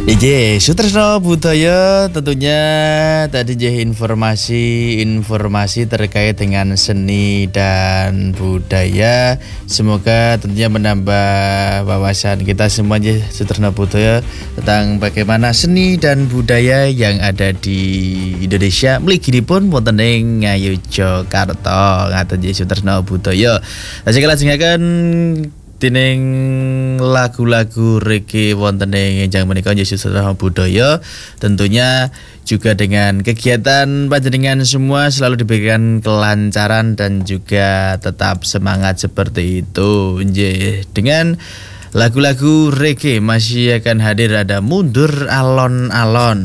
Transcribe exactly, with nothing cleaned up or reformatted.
Ije, Sutresno Budaya tentunya tadi je informasi-informasi terkait dengan seni dan budaya. Semoga tentunya menambah wawasan kita semua je Sutresno Budaya tentang bagaimana seni dan budaya yang ada di Indonesia. Mliginipun wonten ing Ngayogyakarta ngaten je Sutresno Budaya. Lajeng lajengaken tining lagu-lagu reggae wonten ing enjang menika Yesus Sutresno Budaya, tentunya juga dengan kegiatan panjenengan semua selalu diberikan kelancaran dan juga tetap semangat seperti itu. Nggih, dengan lagu-lagu reggae masih akan hadir ada Mundur Alon-Alon.